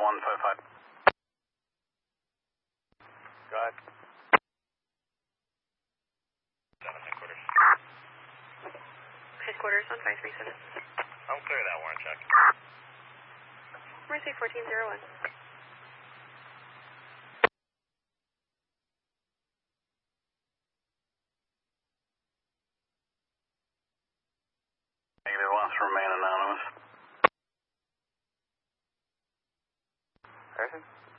155. Go ahead. 7 headquarters. Headquarters 1537. I'm clear of that warrant check. Mercy 1401. Negative, wants to remain anonymous. Harrison?